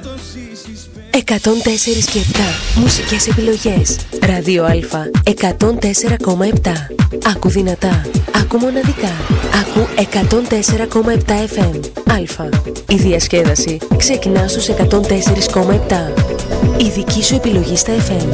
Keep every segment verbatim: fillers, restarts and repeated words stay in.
εκατόν τέσσερα και επτά μουσικές επιλογές. Ράδιο Α εκατόν τέσσερα κόμμα επτά. Άκου δυνατά, άκου μοναδικά. Άκου εκατόν τέσσερα κόμμα επτά εφ εμ. Α. Η διασκέδαση ξεκινά στους εκατόν τέσσερα κόμμα επτά. Η δική σου επιλογή στα εφ εμ.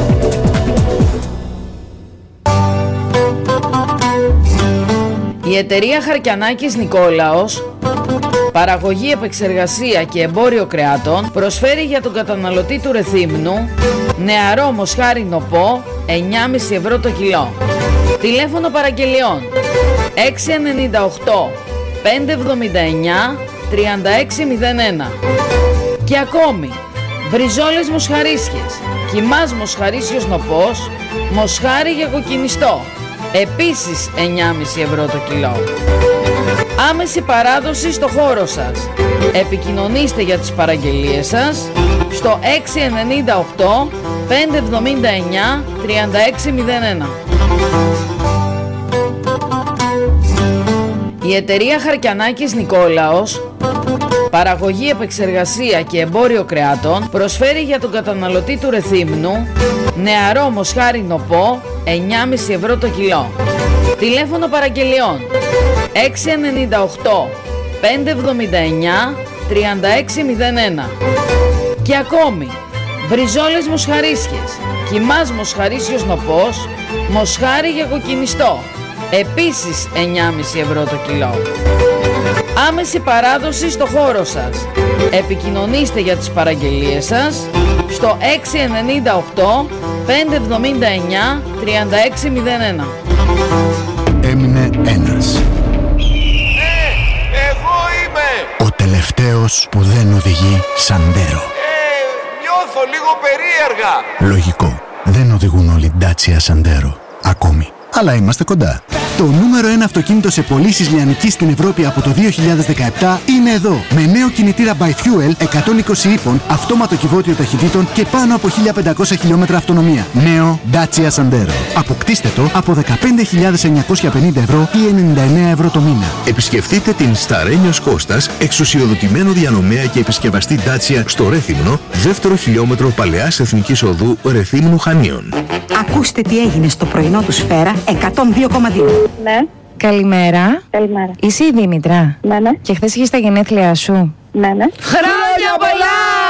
Η εταιρεία Χαρκιανάκης Νικόλαος, παραγωγή, επεξεργασία και εμπόριο κρεάτων, προσφέρει για τον καταναλωτή του Ρεθύμνου νεαρό μοσχάρι νοπό εννιά κόμμα πέντε ευρώ το κιλό. Τηλέφωνο παραγγελιών έξι εννιά οκτώ πέντε εβδομήντα εννιά τριάντα έξι μηδέν ένα. Και ακόμη, μπριζόλες μοσχαρίσιες, κιμάς μοσχαρίσιος νοπός, μοσχάρι για κοκκινιστό, επίσης εννιά κόμμα πέντε ευρώ το κιλό. Άμεση παράδοση στο χώρο σας. Επικοινωνήστε για τις παραγγελίες σας στο έξι εννιά οκτώ πέντε εβδομήντα εννιά τριάντα έξι μηδέν ένα. Η εταιρεία Χαρκιανάκης Νικόλαος, παραγωγή, επεξεργασία και εμπόριο κρεάτων, προσφέρει για τον καταναλωτή του Ρεθύμνου νεαρό μοσχάρι νοπό εννιά κόμμα πέντε ευρώ το κιλό. Τηλέφωνο παραγγελιών έξι εννιά οκτώ πέντε εβδομήντα εννιά τριάντα έξι μηδέν ένα. Και ακόμη, μπριζόλες μοσχαρίσιες, κιμάς μοσχαρίσιος νοπός, μοσχάρι για κοκκινιστό, επίσης εννιά κόμμα πέντε ευρώ το κιλό. Άμεση παράδοση στο χώρο σας. Επικοινωνήστε για τις παραγγελίες σας στο έξι εννιά οκτώ πέντε εβδομήντα εννιά τριάντα έξι μηδέν ένα. Έμεινε ένας. Ναι, εγώ είμαι! Ο τελευταίος που δεν οδηγεί Σαντέρο. Ε, νιώθω λίγο περίεργα. Λογικό. Δεν οδηγούν όλοι Dacia Sandero. Ακόμη. Αλλά είμαστε κοντά. Το νούμερο ένα αυτοκίνητο σε πωλήσεις λιανικής στην Ευρώπη από το δύο χιλιάδες δεκαεπτά είναι εδώ. Με νέο κινητήρα by Fuel εκατόν είκοσι ύπων, αυτόματο κυβότιο ταχυτήτων και πάνω από χίλια πεντακόσια χιλιόμετρα αυτονομία. Νέο Dacia Sandero. Αποκτήστε το από δεκαπέντε χιλιάδες εννιακόσια πενήντα ευρώ ή ενενήντα εννέα ευρώ το μήνα. Επισκεφτείτε την Σταρένιος Κώστας, εξουσιοδοτημένο διανομέα και επισκευαστή Dacia στο Ρέθυμνο, δεύτερο χιλιόμετρο Παλαιάς Εθνικής Οδού Ρεθύμνου Χανίων. Ακούστε τι έγινε στο πρωινό του Σφαίρα εκατόν δύο κόμμα δύο. Ναι. Καλημέρα. Καλημέρα. Είσαι η Δήμητρα. Ναι, ναι. Και χθες είχες τα γενέθλιά σου. Ναι, ναι. Χρόνια πολλά!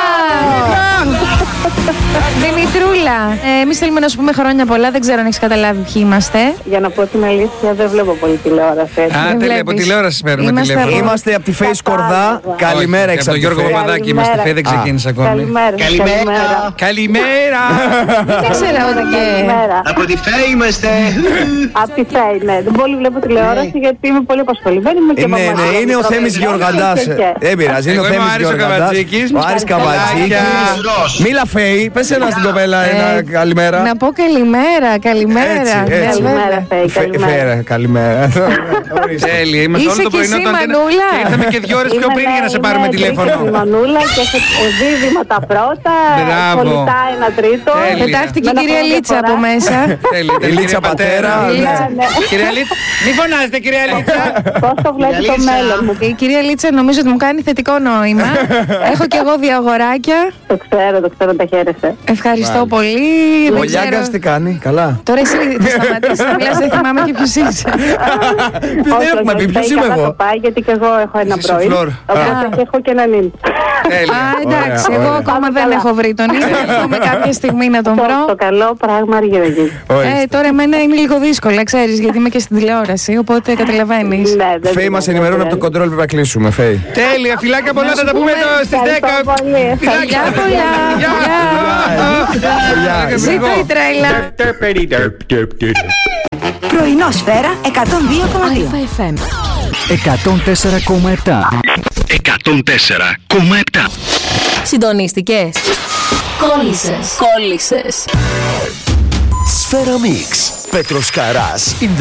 Δημητρούλα, ε, εμείς θέλουμε να σου πούμε χρόνια πολλά. Δεν ξέρω αν έχεις καταλάβει ποιοι είμαστε. Για να πω την αλήθεια, δεν βλέπω πολύ τηλεόραση. Α, τέλεια, από τηλεόραση παίρνουμε Είμαστε τηλέφωνο. από- Είμαστε από τη Face Κορδά. Καλημέρα, εξ από τον Γιώργο Παπαδάκη είμαστε. Φε, δεν ξεκίνησε ακόμη. Καλημέρα. Καλημέρα. Καλημέρα! Δεν ξέρω ότι και. Καλημέρα. Από τη Φέ είμαστε. Από τη ΦΕΙ, ναι. Δεν πολύ βλέπω τηλεόραση γιατί είμαι πολύ απασχολημένη. Είμαι και Ναι, μαμά. ναι, είναι ο Θέμης Γεωργαντάς. Δεν πειράζει, είναι ο Εγώ είμαι ο Θέμης Άρης ο Γεωργαντάς. Καβατζίκης. Ο Άρης Καβατζίκης. Μίλα Φέη, πες ένα στην κοπέλα ένα καλημέρα. Να πω καλημέρα, καλημέρα. Έτσι, Ναι, έτσι. βέβαια. Καλημέρα, ΦΕΙ. Καλημέρα. Καλημέρα. Τέλεια, είμαστε Είσαι όλο το και πρωινό εσύ, το Αντένα. Μανούλα. Και ήρθαμε και δύο ώρες πιο Είμαι, πριν για να σε ναι, πάρουμε είμαι τηλέφωνο. τρίτος η Μανούλα και έχω δίδυμα τα πρώτα. Μπράβο. Κολλητά ένα τρίτο. Τέλεια. Πετάχτηκε η Με ένα κυρία χρόνο Λίτσα διαφορά. από μέσα. Τέλεια, Η τέλεια, Λίτσα κυρία πατέρα. Η Λίτσα. Ναι, ναι. Κυρία Λίτσα, μη φωνάζετε κυρία Λίτσα. Πώς το βλέπει το μέλλον μου. Η κυρία Λίτσα νομίζω ότι μου κάνει θετικό νόημα. Έχω κι εγώ δύο αγοράκια. Το ξέρω, το ξέρω, τα χαίρεσαι. Ευχαριστώ πολύ. Ο Δεν Λιάγκας ξέρω. τι κάνει, καλά. Τώρα εσύ θα σταματήσεις να μιλάς, δεν θυμάμαι και ποιος είσαι. Δεν έχουμε πει, ποιος είμαι Καλά εγώ. το πάει γιατί και εγώ έχω ένα Είσαι πρώην. φλόρ. Οπότε έχω και έναν ίν. Α, Τέλεια. εντάξει, Ωραία, εγώ ωραία. ακόμα δεν Καλά. έχω βρει τον ίδιο. Εύχομαι κάποια στιγμή να τον Το, βρω. το καλό πράγμα αργεί να γίνει. Ε, τώρα εμένα είναι λίγο δύσκολα, ξέρεις, γιατί είμαι και στην τηλεόραση, οπότε καταλαβαίνεις. Ναι, δεν Φέη μας ενημερώνει από το κοντρόλ, πρέπει να κλείσουμε, Φέη. Τέλεια, φιλάκια πολλά, θα τα πούμε το στις δέκα. Ευχαριστώ πολύ. Φιλάκια. Φιλιά πολλά. Γεια. Ζήτω η τρέλα. Πρωινό Σφαίρα εκατόν δύο κόμμα δύο. Αλφα εφ εμ. εκατόν τέσσερα κόμμα επτά. εκατόν τέσσερα κόμμα επτά. Συντονίστηκες. Κόλλησες. Κόλλησες. Σφαίρα Μίξ. Πέτρος Καράς in the